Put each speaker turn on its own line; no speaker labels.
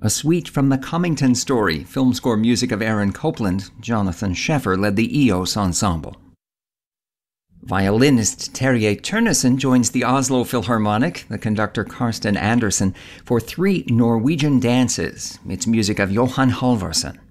A suite from the Comington Story, film score music of Aaron Copland. Jonathan Sheffer led the EOS Ensemble. Violinist Terje Tønnesen joins the Oslo Philharmonic, the conductor Karsten Andersen, for 3 Norwegian dances. It's music of Johan Halvorsen.